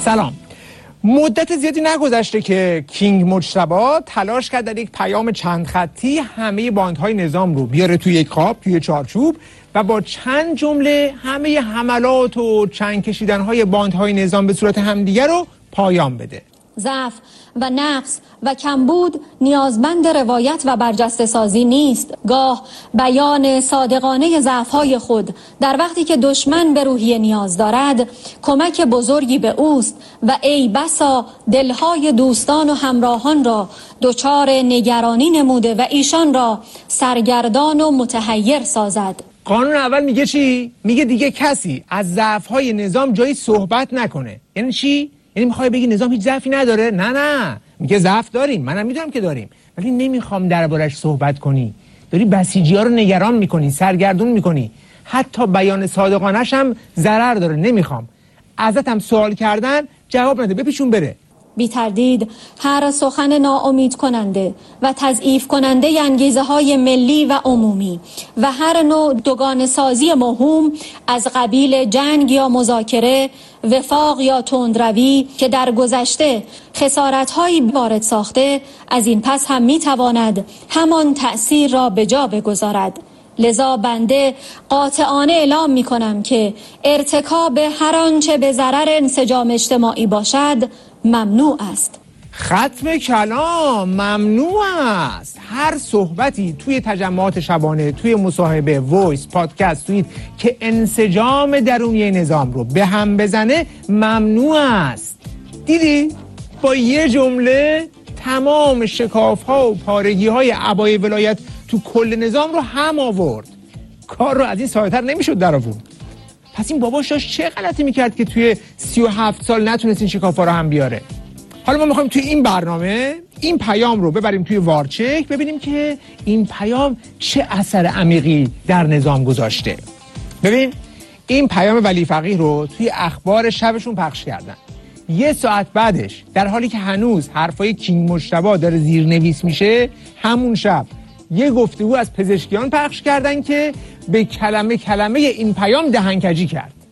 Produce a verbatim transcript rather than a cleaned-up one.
سلام. مدت زیادی نگذشته که کینگ مجتبی تلاش کرد در یک پیام چند خطی همه باندهای نظام رو بیاره توی یک قاب، توی چارچوب و با چند جمله همه حملات و چنگ کشیدنهای باندهای نظام به صورت همدیگه رو پایان بده. ضعف و نقص و کمبود نیازمند روایت و برجسته سازی نیست. گاه بیان صادقانه ضعف‌های خود در وقتی که دشمن به روحیه نیاز دارد کمک بزرگی به اوست و ای بسا دلهای دوستان و همراهان را دچار نگرانی نموده و ایشان را سرگردان و متحیر سازد. قانون اول میگه چی؟ میگه دیگه کسی از ضعف‌های نظام جایی صحبت نکنه. یعنی چی؟ یعنی میخوای بگی نظام هیچ ضعفی نداره؟ نه نه، میگه ضعف داریم، منم میدونم که داریم، ولی نمیخوام دربارش صحبت کنی. داری بسیجی‌ها رو نگران میکنی، سرگردون میکنی، حتی بیان صادقانش هم ضرر داره. نمیخوام ازت هم سوال کردن جواب نده، بپیچون بره. بی تردید هر سخن ناامید کننده و تضعیف کننده انگیزه های ملی و عمومی و هر نوع دوگانه سازی موهوم از قبیل جنگ یا مذاکره، وفاق یا تندروی که در گذشته خسارت هایی وارد ساخته، از این پس هم می تواند همان تأثیر را به جا بگذارد. لذا بنده قاطعانه اعلام می کنم که ارتکاب هر آنچه به ضرر انسجام اجتماعی باشد ممنوع است. ختم کلام ممنوع است. هر صحبتی توی تجمعات شبانه، توی مصاحبه، وایس، پادکست، توییت که انسجام درونی نظام رو به هم بزنه ممنوع است. دیدی؟ با یه جمله تمام شکاف‌ها و پارگی‌های عبای ولایت تو کل نظام رو هم آورد. کار رو از این ساده‌تر نمیشد در آورد. پس این باباش داشت چه غلطی میکرد که توی سی و هفت سال نتونست این شکاف‌ها رو هم بیاره؟ حالا ما میخوایم توی این برنامه این پیام رو ببریم توی وارچک، ببینیم که این پیام چه اثر عمیقی در نظام گذاشته. ببین این پیام ولی فقیه رو توی اخبار شبشون پخش کردن. یه ساعت بعدش در حالی که هنوز حرفای کینگ مجتبی داره زیرنویس میشه، همون شب یه گفتگو از پزشکیان پخش کردن که به کلمه کلمه این پیام دهنکجی کرد.